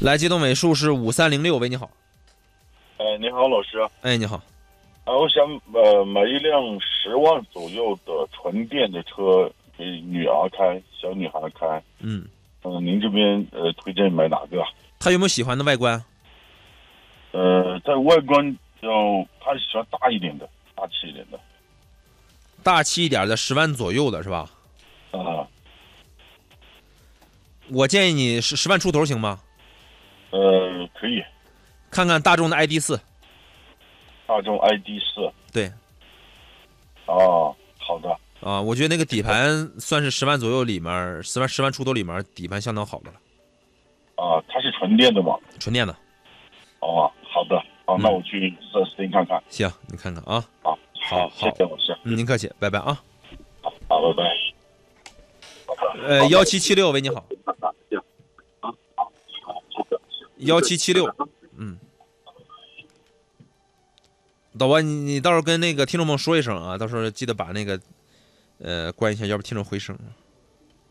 来接动尾数是5306，喂，你好。 你好，老师。 哎，你好。 我想买一辆10万左右的纯电的车给女儿开，小女孩开。您这边推荐买哪个？ 她有没有喜欢的外观？ 在外观她喜欢大一点的，大气一点的。 大气一点的10万左右的是吧？我建议你10万出头行吗？ 可以。 看看大众的 ID.4。 大众 ID.4。 对。 好的。 我觉得那个底盘算是10万左右里面，10万出头里面底盘相当好的了。 它是纯电的吗？ 纯电的。 好的。那我去4S店看看。 行，你看看啊。 好，谢谢老师。 您客气，拜拜啊。 好，拜拜。 1776，喂，你好。1776，导播，你到时候跟那个听众们说一声啊，到时候记得把那个关一下，要不听众回声。